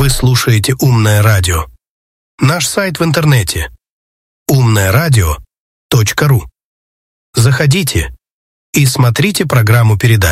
Вы слушаете «Умное радио». Наш сайт в интернете умное-радио.ру. Заходите и смотрите программу передач.